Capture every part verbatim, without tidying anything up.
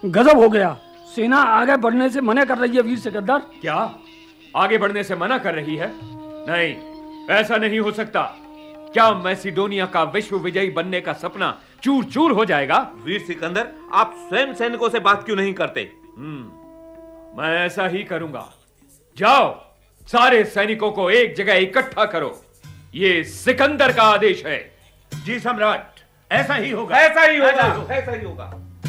गजब हो गया। सेना आगे बढ़ने से मना कर रही है वीर सिकंदर। क्या आगे बढ़ने से मना कर रही है? नहीं, ऐसा नहीं हो सकता। क्या मैसिडोनिया का विश्व विजयी बनने का सपना चूर चूर हो जाएगा? वीर सिकंदर, आप स्वयं सैनिकों से बात क्यों नहीं करते? हम्म मैं ऐसा ही करूंगा। जाओ, सारे सैनिकों को एक जगह इकट्ठा करो। ये सिकंदर का आदेश है। जी सम्राट, ऐसा ही होगा। ऐसा ही होगा, ऐसा ही होगा।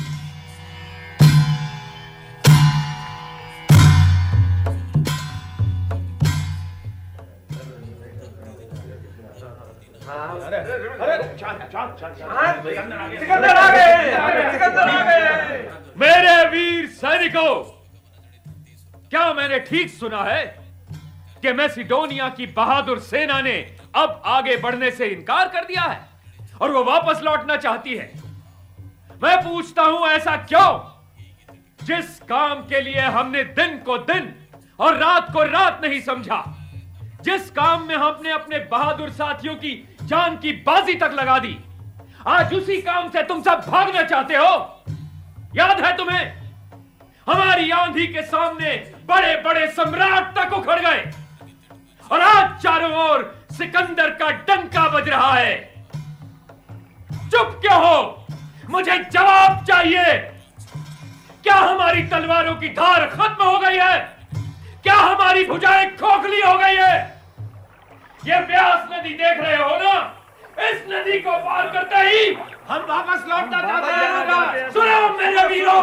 सिकंदर आ गए, सिकंदर आ गए। मेरे वीर सैनिकों, क्या मैंने ठीक सुना है कि मैसिडोनिया की बहादुर सेना ने अब आगे बढ़ने से इनकार कर दिया है और वो वापस लौटना चाहती है? मैं पूछता हूं, ऐसा क्यों? जिस काम के लिए हमने दिन को दिन और रात को रात नहीं समझा, जिस काम में हमने अपने बहादुर साथियों की जान की बाजी तक लगा दी, आज उसी काम से तुम सब भागना चाहते हो। याद है तुम्हें, हमारी आंधी के सामने बड़े बड़े सम्राट तक उखड़ गए और आज चारों ओर सिकंदर का डंका बज रहा है। चुप क्यों हो? मुझे जवाब चाहिए। क्या हमारी तलवारों की धार खत्म हो गई है? क्या हमारी भुजाएं खोखली हो गई है? ये व्यास नदी देख रहे हो ना? इस नदी को पार करते ही हम वापस लौटना चाहते हैं। सुनो मेरे वीरों,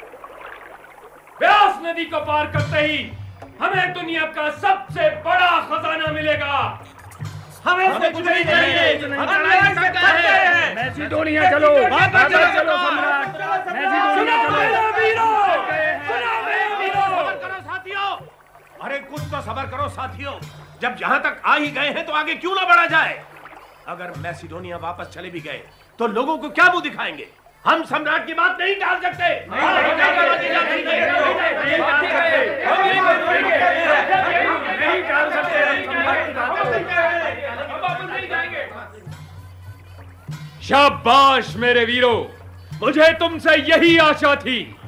व्यास नदी को पार करते ही हमें दुनिया का सबसे बड़ा खजाना मिलेगा। हमें हमें कुछ नहीं चाहिए। हम लड़ सकते हैं। मैसिडोनिया चलो, वापस चलो सम्राट। मैसिडोनिया चलो मेरे वीरों, सुनो मेरे वीरों। सबर करो साथियों। अरे कुछ तो सबर करो साथियों। जब यहां तक आ ही गए हैं तो आगे क्यों ना बढ़ा जाए? अगर मैसिडोनिया वापस चले भी गए तो लोगों को क्या मुंह दिखाएंगे? हम सम्राट की बात नहीं टाल सकते। नहीं टाल शाबाश मेरे वीरों, मुझे तुमसे यही आशा थी।